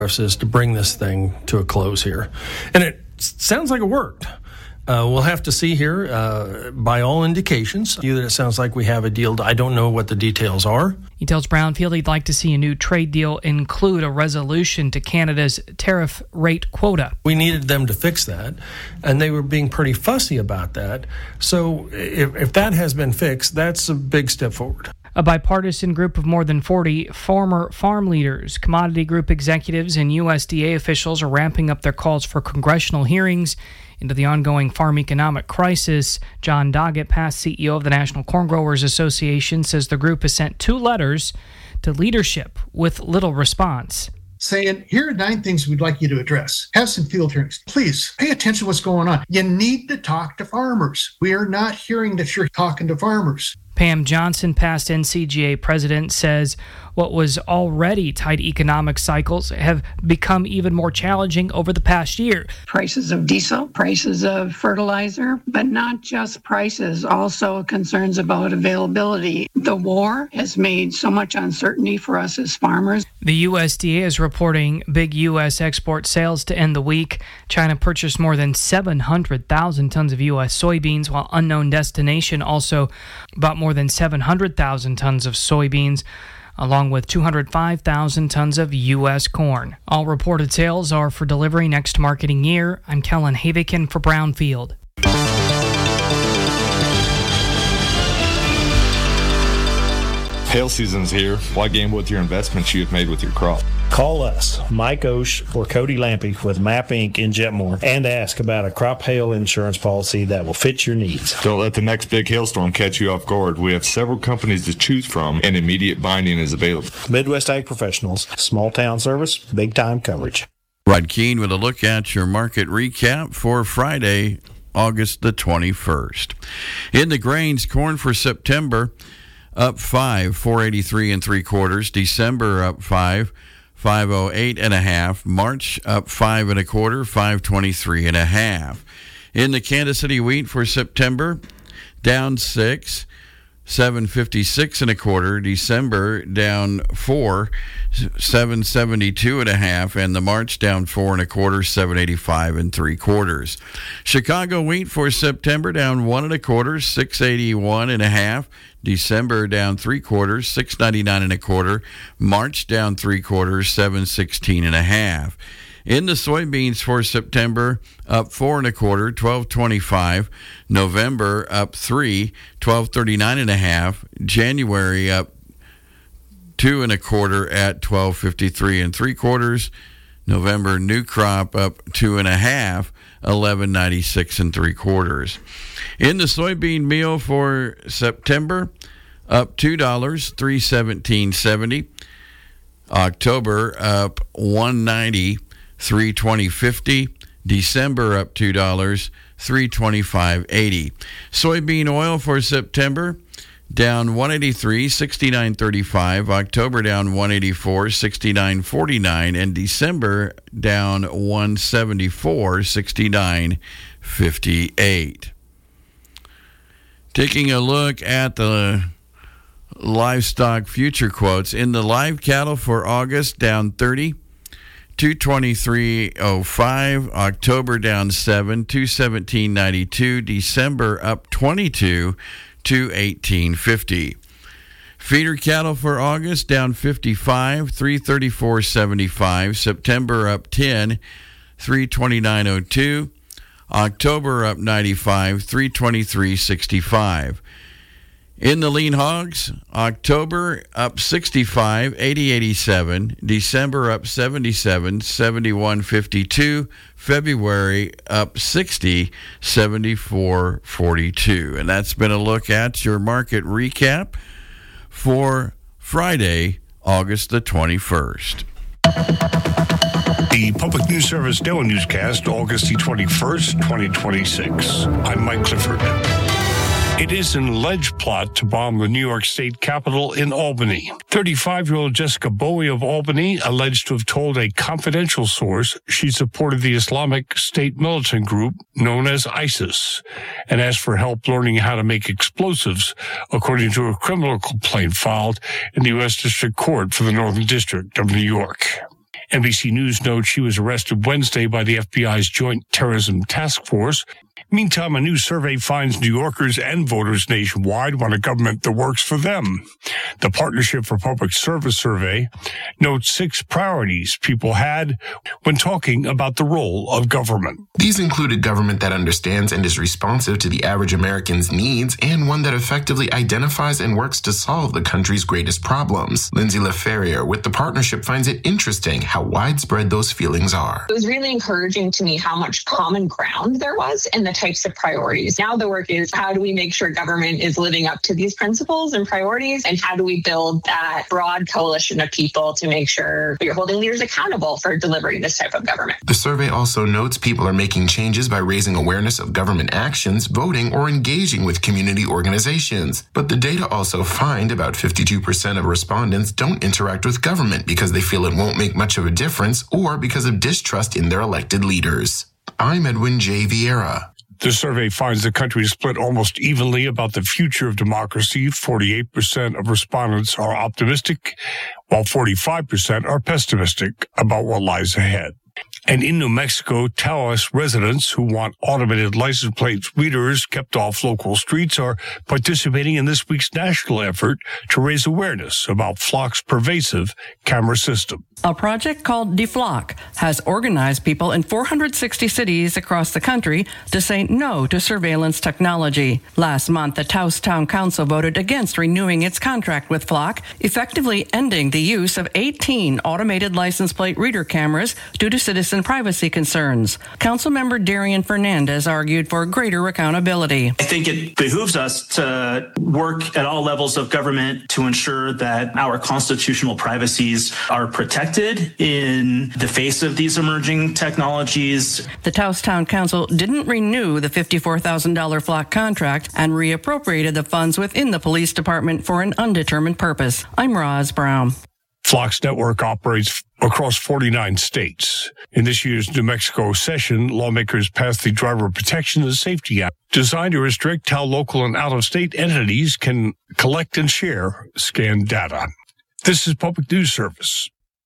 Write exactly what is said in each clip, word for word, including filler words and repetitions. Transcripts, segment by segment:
is to bring this thing to a close here. And it sounds like it worked. Uh, we'll have to see here. Uh, by all indications, either it sounds like we have a deal. I don't know what the details are. He tells Brownfield he'd like to see a new trade deal include a resolution to Canada's tariff rate quota. We needed them to fix that, and they were being pretty fussy about that. So if, if that has been fixed, that's a big step forward. A bipartisan group of more than forty former farm leaders, commodity group executives, and U S D A officials are ramping up their calls for congressional hearings into the ongoing farm economic crisis. John Doggett, past C E O of the National Corn Growers Association, says the group has sent two letters to leadership with little response. Saying, here are nine things we'd like you to address. Have some field hearings. Please pay attention to what's going on. You need to talk to farmers. We are not hearing that you're talking to farmers. Pam Johnson, past N C G A president, says what was already tight economic cycles have become even more challenging over the past year. Prices of diesel, prices of fertilizer, but not just prices, also concerns about availability. The war has made so much uncertainty for us as farmers. The U S D A is reporting big U S export sales to end the week. China purchased more than seven hundred thousand tons of U S soybeans, while unknown destination also bought more than seven hundred thousand tons of soybeans, along with two hundred five thousand tons of U S corn. All reported sales are for delivery next marketing year. I'm Kellen Havikin for Brownfield. Hail season's here. Why gamble with your investments you have made with your crop? Call us, Mike Osh or Cody Lampy with Map Incorporated in Jetmore, and ask about a crop hail insurance policy that will fit your needs. Don't let the next big hailstorm catch you off guard. We have several companies to choose from, and immediate binding is available. Midwest Ag Professionals, small town service, big time coverage. Rod Keene with a look at your market recap for Friday, August the twenty-first. In the grains, corn for September up five, four eighty-three and three quarters. December up five, five oh eight and a half. March up five and a quarter, five twenty-three and a half. In the Kansas City wheat for September, down six, seven fifty-six and a quarter. December down four, seven seventy-two and a half, and the March down four and a quarter, seven eighty-five and three quarters. Chicago wheat for September down one and a quarter, six eighty-one and a half. December down three quarters, six ninety-nine and a quarter. March down three quarters, seven sixteen and a half. In the soybeans for September, up four and a quarter, twelve twenty-five. November up three, twelve thirty-nine and a half. January up two and a quarter at twelve fifty-three and three quarters. November new crop up two and a half, eleven ninety-six and three quarters. In the soybean meal for September, up two dollars, three seventeen seventy. October up one ninety, three twenty fifty. December up two dollars, three twenty-five eighty. Soybean oil for September down one eighty-three, sixty-nine thirty-five. October down one eighty-four, sixty-nine forty-nine, and December down one seventy-four, sixty-nine fifty-eight. Taking a look at the livestock future quotes. In the live cattle for August, down thirty, two twenty-three oh five. October down seven, two seventeen ninety-two. December up twenty-two, two eighteen fifty. Feeder cattle for August down fifty-five, three thirty-four seventy-five. September up ten, three twenty-nine oh two. October up ninety-five, three twenty-three sixty-five. In the lean hogs, October up sixty-five, eighty eighty-seven. December up seventy-seven, seventy-one fifty-two. February up sixty, seventy-four forty-two. And that's been a look at your market recap for Friday, August the twenty-first. The Public News Service Daily Newscast, August the twenty-first, twenty twenty-six. I'm Mike Clifford. It is an alleged plot to bomb the New York State Capitol in Albany. thirty-five-year-old Jessica Bowie of Albany alleged to have told a confidential source she supported the Islamic State militant group known as ISIS and asked for help learning how to make explosives, according to a criminal complaint filed in the U S District Court for the Northern District of New York. N B C News notes she was arrested Wednesday by the F B I's Joint Terrorism Task Force. Meantime, a new survey finds New Yorkers and voters nationwide want a government that works for them. The Partnership for Public Service survey notes six priorities people had when talking about the role of government. These include a government that understands and is responsive to the average American's needs, and one that effectively identifies and works to solve the country's greatest problems. Lindsay LaFerrier with the Partnership finds it interesting how widespread those feelings are. It was really encouraging to me how much common ground there was in the types of priorities. Now the work is, how do we make sure government is living up to these principles and priorities? And how do we build that broad coalition of people to make sure we're holding leaders accountable for delivering this type of government? The survey also notes people are making changes by raising awareness of government actions, voting, or engaging with community organizations. But the data also find about fifty-two percent of respondents don't interact with government because they feel it won't make much of a difference or because of distrust in their elected leaders. I'm Edwin J. Vieira. The survey finds the country is split almost evenly about the future of democracy. forty-eight percent of respondents are optimistic, while forty-five percent are pessimistic about what lies ahead. And in New Mexico, Taos residents who want automated license plate readers kept off local streets are participating in this week's national effort to raise awareness about Flock's pervasive camera system. A project called DeFlock has organized people in four hundred sixty cities across the country to say no to surveillance technology. Last month, the Taos Town Council voted against renewing its contract with Flock, effectively ending the use of eighteen automated license plate reader cameras due to citizen privacy concerns. Councilmember Darian Fernandez argued for greater accountability. I think it behooves us to work at all levels of government to ensure that our constitutional privacies are protected in the face of these emerging technologies. The Taos Town Council didn't renew the fifty-four thousand dollars Flock contract and reappropriated the funds within the police department for an undetermined purpose. I'm Roz Brown. Flock's network operates across forty-nine states. In this year's New Mexico session, lawmakers passed the Driver Protection and Safety Act, designed to restrict how local and out-of-state entities can collect and share scanned data. This is Public News Service.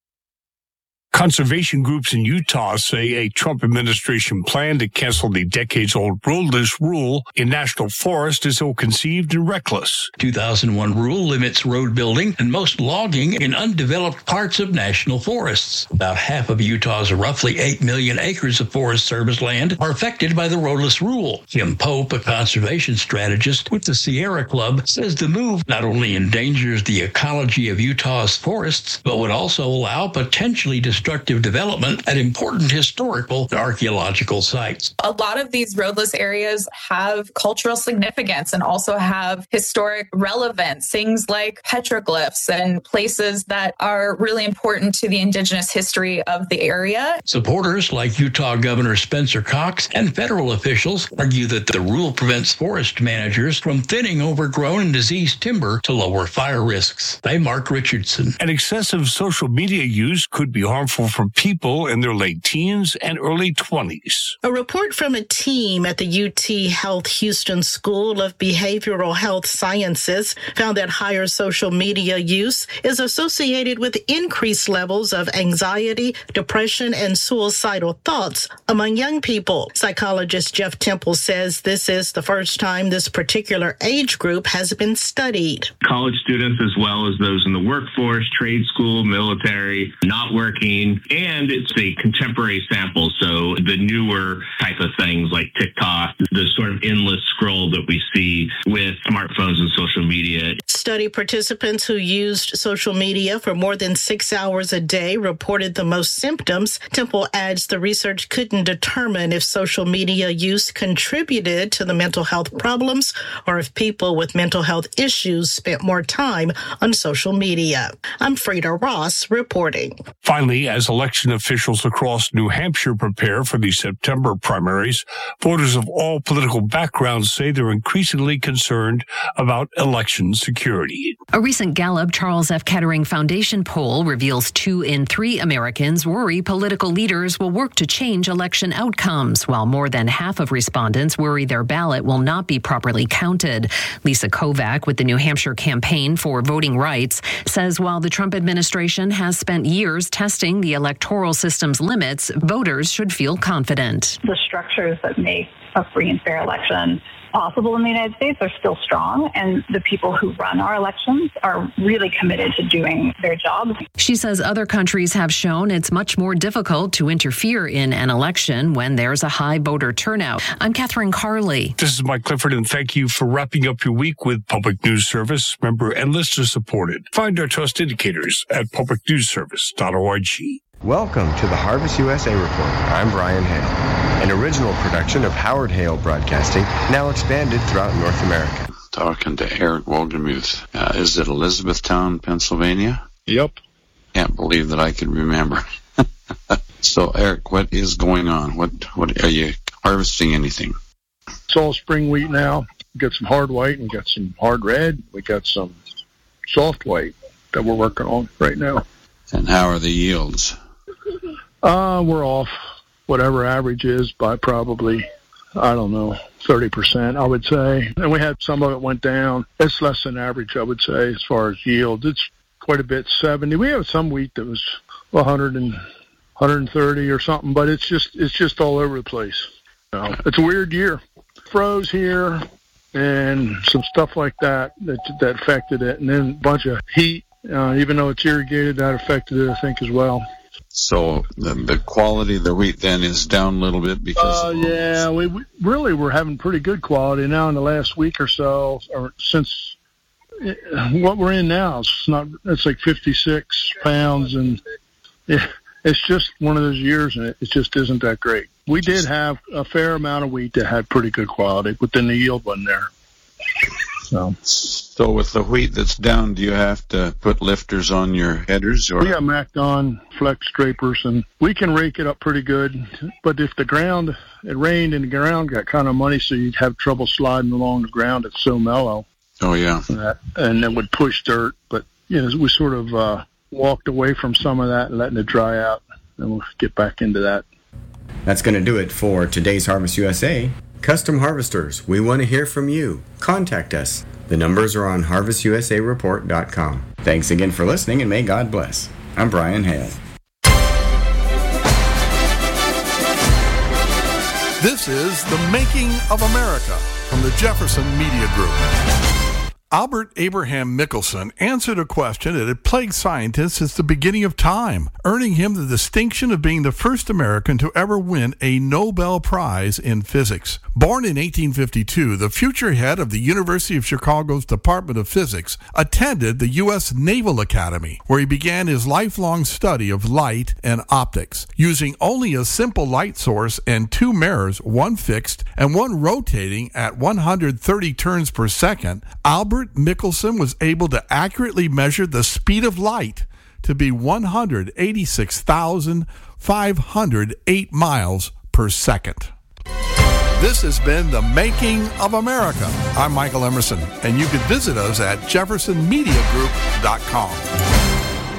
Conservation groups in Utah say a Trump administration plan to cancel the decades-old roadless rule in national forest is ill-conceived and reckless. two thousand one rule limits road building and most logging in undeveloped parts of national forests. About half of Utah's roughly eight million acres of Forest Service land are affected by the roadless rule. Kim Pope, a conservation strategist with the Sierra Club, says the move not only endangers the ecology of Utah's forests, but would also allow potentially destructive development at important historical and archaeological sites. A lot of these roadless areas have cultural significance and also have historic relevance, things like petroglyphs and places that are really important to the indigenous history of the area. Supporters like Utah Governor Spencer Cox and federal officials argue that the rule prevents forest managers from thinning overgrown and diseased timber to lower fire risks. I'm Mark Richardson. And excessive social media use could be harmful for people in their late teens and early twenties. A report from a team at the U T Health Houston School of Behavioral Health Sciences found that higher social media use is associated with increased levels of anxiety, depression, and suicidal thoughts among young people. Psychologist Jeff Temple says this is the first time this particular age group has been studied. College students as well as those in the workforce, trade school, military, not working, and it's a contemporary sample, so the newer type of things like TikTok, the sort of endless scroll that we see with smartphones and social media. Study participants who used social media for more than six hours a day reported the most symptoms. Temple adds the research couldn't determine if social media use contributed to the mental health problems or if people with mental health issues spent more time on social media. I'm Frida Ross reporting. Finally, as election officials across New Hampshire prepare for the September primaries, voters of all political backgrounds say they're increasingly concerned about election security. A recent Gallup Charles F. Kettering Foundation poll reveals two in three Americans worry political leaders will work to change election outcomes, while more than half of respondents worry their ballot will not be properly counted. Lisa Kovac with the New Hampshire Campaign for Voting Rights says while the Trump administration has spent years testing Within the electoral system's limits, voters should feel confident. The structures that make a free and fair election possible in the United States are still strong, and the people who run our elections are really committed to doing their job. She says other countries have shown it's much more difficult to interfere in an election when there's a high voter turnout. I'm Catherine Carley. This is Mike Clifford, and thank you for wrapping up your week with Public News Service, member and listener supported. Find our trust indicators at public news service dot org. Welcome to the Harvest U S A Report. I'm Brian Hale, an original production of Howard Hale Broadcasting, now expanded throughout North America. Talking to Eric Wohlgemuth. Uh, is it Elizabethtown, Pennsylvania? Yep. Can't believe that I can remember. So, Eric, what is going on? What what are you harvesting? Anything? It's all spring wheat now. We got some hard white and we got some hard red. We got some soft white that we're working on right now. And how are the yields? Uh, we're off whatever average is by probably, I don't know, thirty percent, I would say. And we had some of it went down. It's less than average, I would say, as far as yield. It's quite a bit, seventy. We have some wheat that was one hundred and one hundred thirty or something, but it's just it's just all over the place. You know, it's a weird year. Froze here and some stuff like that that, that affected it. And then a bunch of heat, uh, even though it's irrigated, that affected it, I think, as well. So the, the quality of the wheat then is down a little bit because uh, yeah, we, we really we're having pretty good quality now in the last week or so, or since it, what we're in now. It's not. It's like fifty-six pounds, and it, it's just one of those years, and it, it just isn't that great. We did have a fair amount of wheat that had pretty good quality, but then the yield wasn't there. So. So with the wheat that's down, do you have to put lifters on your headers? Or? We got Macdon flex scrapers, and we can rake it up pretty good. But if the ground, it rained and the ground got kind of muddy, so you'd have trouble sliding along the ground. It's so mellow. Oh, yeah. Uh, and it would push dirt. But, you know, we sort of uh, walked away from some of that and letting it dry out, and we'll get back into that. That's going to do it for today's Harvest U S A. Custom harvesters, we want to hear from you. Contact us. The numbers are on harvest u s a report dot com. Thanks again for listening, and may God bless. I'm Brian Hale. This is The Making of America from the Jefferson Media Group. Albert Abraham Michelson answered a question that had plagued scientists since the beginning of time, earning him the distinction of being the first American to ever win a Nobel Prize in physics. Born in eighteen fifty-two, the future head of the University of Chicago's Department of Physics attended the U S Naval Academy, where he began his lifelong study of light and optics. Using only a simple light source and two mirrors, one fixed and one rotating at one hundred thirty turns per second, Albert Michelson was able to accurately measure the speed of light to be one hundred eighty-six thousand five hundred eight miles per second. This has been The Making of America. I'm Michael Emerson, and you can visit us at jefferson media group dot com.